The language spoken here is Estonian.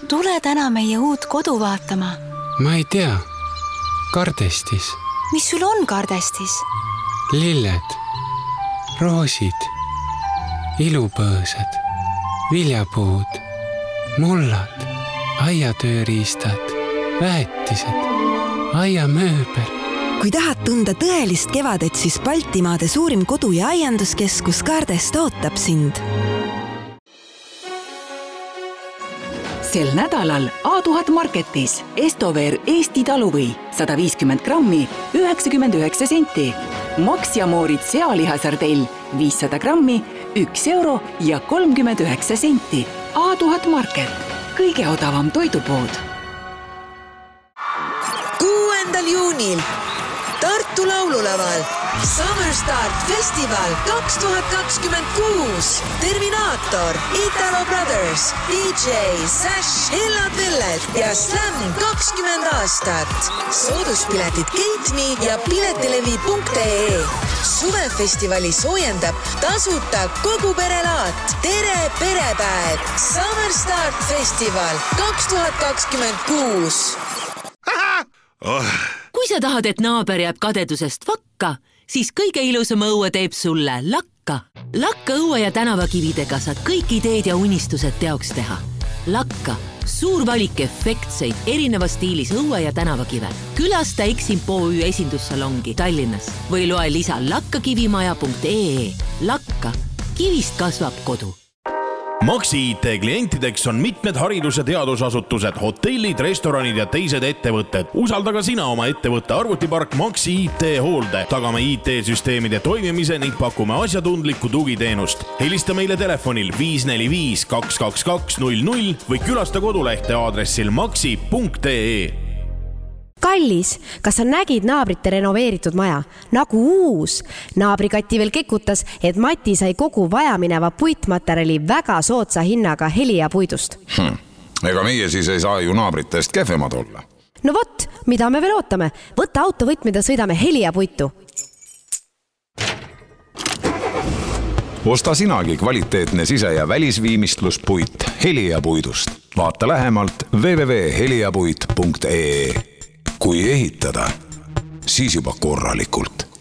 Tule täna meie uut kodu vaatama. Ma ei tea. Kardestis. Mis sul on kardestis? Lilled, roosid, ilupõõsad, viljapuud, mullad, aiatööriistad, väetised, aiamööbel. Kui tahad tunda tõelist kevadet, siis Baltimaade suurim kodu- ja aianduskeskus Kardest ootab sind. Sel nädalal A1000 Marketis Estover Eesti taluvõi 150 grammi 99 senti. Max ja Moorid sealihasardell 500 grammi 1 euro ja 39 senti. A1000 Market, kõige odavam toidupood. 6. juunil Tartu laululaval Summer Start Festival 2026. Terminaator, Italo Brothers, DJ, Sash, Hellad Velled ja Slam 20 aastat. Sooduspiletid Gate'me ja piletilevi.ee. Suvefestivali soojendab tasuta kogu perelaat. Tere perepäev! Summer Start Festival 2026. Kui sa tahad, et naaber jääb kadedusest vakka, siis kõige ilusam õue teeb sulle Lakka. Lakka õue ja tänavakividega saad kõik ideed ja unistused teoks teha. Lakka, suur valik efektseid, erineva stiilis õue ja tänavakive. Külasta Eximpo OÜ esindussalongi Tallinnas või loe lisa lakkakivimaja.ee. Lakka, kivist kasvab kodu. Maxi IT klientideks on mitmed haridus- ja teadusasutused, hotellid, restoranid ja teised ettevõtted. Usalda ka sina oma ettevõtte arvutipark Maxi IT hoolde. Tagame IT-süsteemide toimimise ning pakume asjatundlikku tugiteenust. Helista meile telefonil 545 222 00 või külasta kodulehte aadressil maxi.ee. Kallis, kas sa nägid naabrite renoveeritud maja? Nagu uus. Naabrikati veel kekutas, et Mati sai kogu vajamineva puitmaterjali väga sootsa hinnaga Helia puidust. Ega meie siis ei saa ju naabritest kehvemad olla. No vot, mida me veel ootame? Võta autovõtmida, sõidame Helia puitu. Osta sinagi kvaliteetne sise- ja välisviimistluspuit Helia puidust. Vaata lähemalt www.heliapuit.ee. Kui ehitada, siis juba korralikult.